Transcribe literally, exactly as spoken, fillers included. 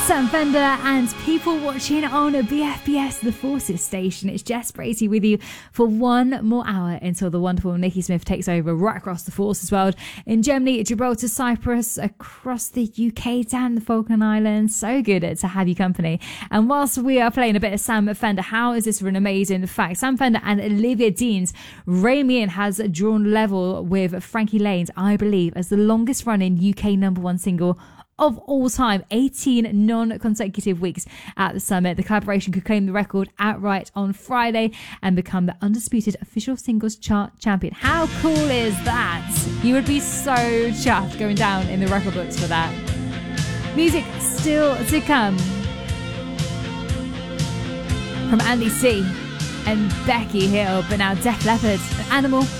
Sam Fender and people watching on a B F B S The Forces station. It's Jess Bracey with you for one more hour until the wonderful Nikki Smith takes over right across the Forces world in Germany, Gibraltar, Cyprus, across the U K, down the Falkland Islands. So good to have you company. And whilst we are playing a bit of Sam Fender, how is this for an amazing fact? Sam Fender and Olivia Dean's Rain Me In has drawn level with Frankie Lane's I Believe as the longest running U K number one single of all time, eighteen non-consecutive weeks at the summit. The collaboration could claim the record outright on Friday and become the undisputed official singles chart champion. How cool is that? You would be so chuffed going down in the record books for that. Music still to come from Andy C and Becky Hill, but now Def Leppard, Animal.